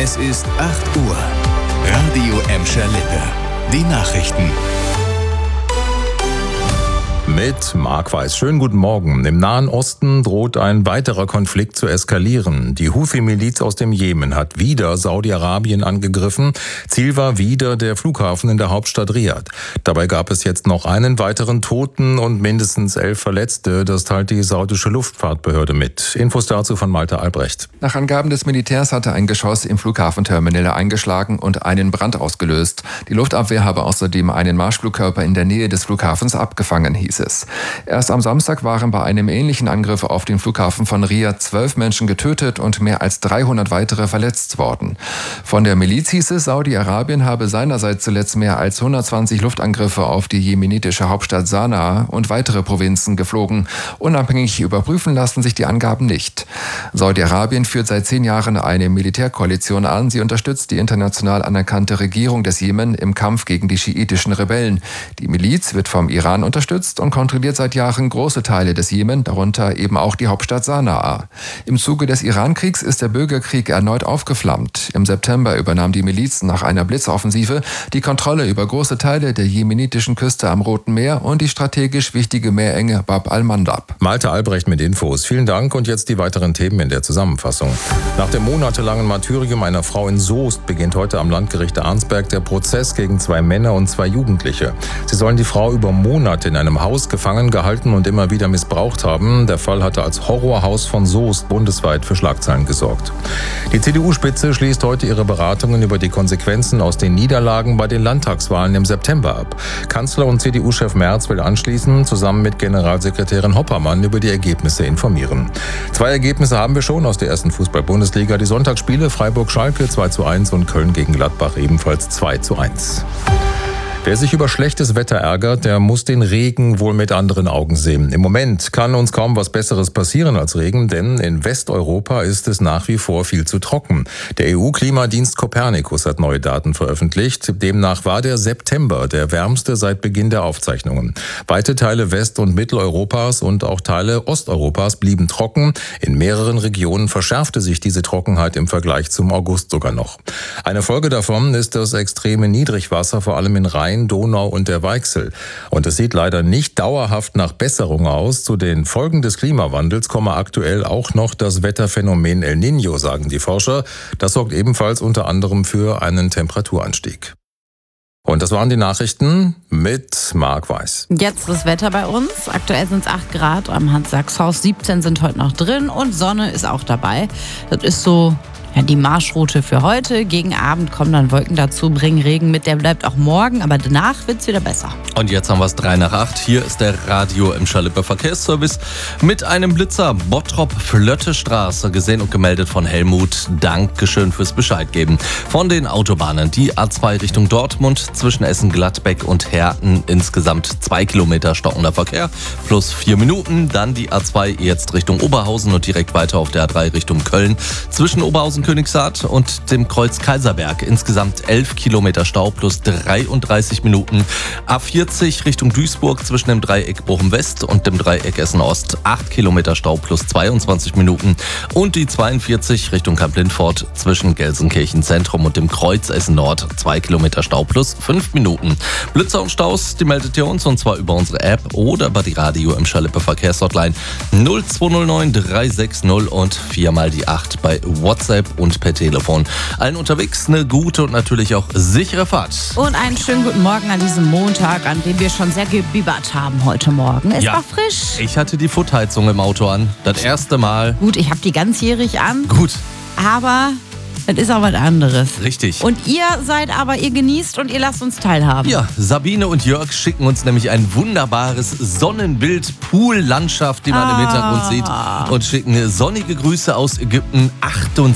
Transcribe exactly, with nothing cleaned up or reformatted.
Es ist acht Uhr. Radio Emscher Lippe. Die Nachrichten. Mit Marc Weiß. Schönen guten Morgen. Im Nahen Osten droht ein weiterer Konflikt zu eskalieren. Die Houthi-Miliz aus dem Jemen hat wieder Saudi-Arabien angegriffen. Ziel war wieder der Flughafen in der Hauptstadt Riad. Dabei gab es jetzt noch einen weiteren Toten und mindestens elf Verletzte. Das teilt die saudische Luftfahrtbehörde mit. Infos dazu von Malte Albrecht. Nach Angaben des Militärs hatte ein Geschoss im Flughafenterminal eingeschlagen und einen Brand ausgelöst. Die Luftabwehr habe außerdem einen Marschflugkörper in der Nähe des Flughafens abgefangen, hieß es. Erst am Samstag waren bei einem ähnlichen Angriff auf den Flughafen von Riad zwölf Menschen getötet und mehr als dreihundert weitere verletzt worden. Von der Miliz hieß es, Saudi-Arabien habe seinerseits zuletzt mehr als hundertzwanzig Luftangriffe auf die jemenitische Hauptstadt Sanaa und weitere Provinzen geflogen. Unabhängig überprüfen lassen sich die Angaben nicht. Saudi-Arabien führt seit zehn Jahren eine Militärkoalition an. Sie unterstützt die international anerkannte Regierung des Jemen im Kampf gegen die schiitischen Rebellen. Die Miliz wird vom Iran unterstützt und kontrolliert seit Jahren große Teile des Jemen, darunter eben auch die Hauptstadt Sanaa. Im Zuge des Iran-Kriegs ist der Bürgerkrieg erneut aufgeflammt. Im September übernahm die Miliz nach einer Blitzoffensive die Kontrolle über große Teile der jemenitischen Küste am Roten Meer und die strategisch wichtige Meerenge Bab al-Mandab. Malte Albrecht mit Infos. Vielen Dank und jetzt die weiteren Themen in der Zusammenfassung. Nach dem monatelangen Martyrium einer Frau in Soest beginnt heute am Landgericht Arnsberg der Prozess gegen zwei Männer und zwei Jugendliche. Sie sollen die Frau über Monate in einem Haus gefangen gehalten und immer wieder missbraucht haben. Der Fall hatte als Horrorhaus von Soest bundesweit für Schlagzeilen gesorgt. Die C D U-Spitze schließt heute ihre Beratungen über die Konsequenzen aus den Niederlagen bei den Landtagswahlen im September ab. Kanzler und C D U-Chef Merz will anschließend zusammen mit Generalsekretärin Hoppermann über die Ergebnisse informieren. Zwei Ergebnisse haben wir schon aus der ersten Fußball-Bundesliga. Die Sonntagsspiele Freiburg-Schalke zwei zu eins und Köln gegen Gladbach ebenfalls zwei zu eins. Wer sich über schlechtes Wetter ärgert, der muss den Regen wohl mit anderen Augen sehen. Im Moment kann uns kaum was Besseres passieren als Regen, denn in Westeuropa ist es nach wie vor viel zu trocken. Der E U-Klimadienst Copernicus hat neue Daten veröffentlicht. Demnach war der September der wärmste seit Beginn der Aufzeichnungen. Weite Teile West- und Mitteleuropas und auch Teile Osteuropas blieben trocken. In mehreren Regionen verschärfte sich diese Trockenheit im Vergleich zum August sogar noch. Eine Folge davon ist das extreme Niedrigwasser, vor allem in Rhein, Donau und der Weichsel. Und es sieht leider nicht dauerhaft nach Besserung aus. Zu den Folgen des Klimawandels komme aktuell auch noch das Wetterphänomen El Niño, sagen die Forscher. Das sorgt ebenfalls unter anderem für einen Temperaturanstieg. Und das waren die Nachrichten mit Marc Weiß. Jetzt das Wetter bei uns. Aktuell sind es acht Grad am Hans-Sachs-Haus. siebzehn sind heute noch drin und Sonne ist auch dabei. Das ist so ja, die Marschroute für heute. Gegen Abend kommen dann Wolken dazu, bringen Regen mit. Der bleibt auch morgen, aber danach wird es wieder besser. Und jetzt haben wir es drei nach acht. Hier ist der Radio Emscher Lippe Verkehrsservice mit einem Blitzer. Bottrop-Flötte-Straße, gesehen und gemeldet von Helmut. Dankeschön fürs Bescheid geben. Von den Autobahnen die A zwei Richtung Dortmund zwischen Essen-Gladbeck und Herten. Insgesamt zwei Kilometer stockender Verkehr plus vier Minuten. Dann die A zwei jetzt Richtung Oberhausen und direkt weiter auf der A drei Richtung Köln. Zwischen Oberhausen Königshardt und dem Kreuz Kaiserberg. Insgesamt elf Kilometer Stau plus dreiunddreißig Minuten. A vierzig Richtung Duisburg zwischen dem Dreieck Bochum West und dem Dreieck Essen Ost. acht Kilometer Stau plus zweiundzwanzig Minuten. Und die zweiundvierzig Richtung Kamp-Lindfort zwischen Gelsenkirchen Zentrum und dem Kreuz Essen Nord. zwei Kilometer Stau plus fünf Minuten. Blitzer und Staus, die meldet ihr uns und zwar über unsere App oder über die Radio Emscher Lippe Verkehrshotline null zwei null neun drei sechs null und viermal die acht bei WhatsApp und per Telefon. Allen unterwegs eine gute und natürlich auch sichere Fahrt. Und einen schönen guten Morgen an diesem Montag, an dem wir schon sehr gebibbert haben heute Morgen. Es Ja. war frisch. Ich hatte die Footheizung im Auto an. Das erste Mal. Gut, ich habe die ganzjährig an, Gut, aber das ist auch was anderes. richtig. Und ihr seid aber, ihr genießt und ihr lasst uns teilhaben. Ja, Sabine und Jörg schicken uns nämlich ein wunderbares Sonnenbild, Pool-Landschaft, die man Ah. im Hintergrund sieht, und schicken sonnige Grüße aus Ägypten. achtundsechzig